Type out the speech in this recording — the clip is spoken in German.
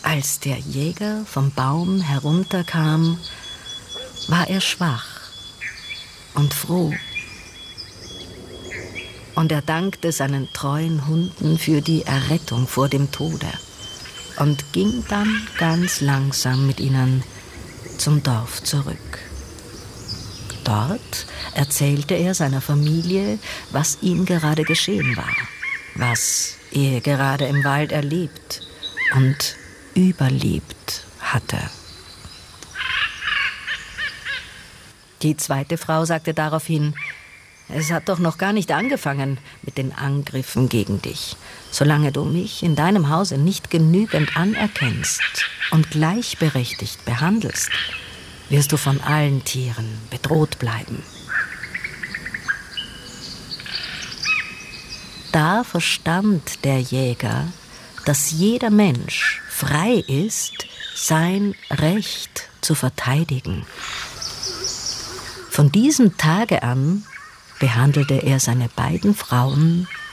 Als der Jäger vom Baum herunterkam, war er schwach und froh. Und er dankte seinen treuen Hunden für die Errettung vor dem Tode und ging dann ganz langsam mit ihnen zum Dorf zurück. Dort erzählte er seiner Familie, was ihm gerade geschehen war, was er gerade im Wald erlebt und überlebt hatte. Die zweite Frau sagte daraufhin: Es hat doch noch gar nicht angefangen mit den Angriffen gegen dich. Solange du mich in deinem Hause nicht genügend anerkennst und gleichberechtigt behandelst, wirst du von allen Tieren bedroht bleiben. Da verstand der Jäger, dass jeder Mensch frei ist, sein Recht zu verteidigen. Von diesem Tage an behandelte er seine beiden Frauen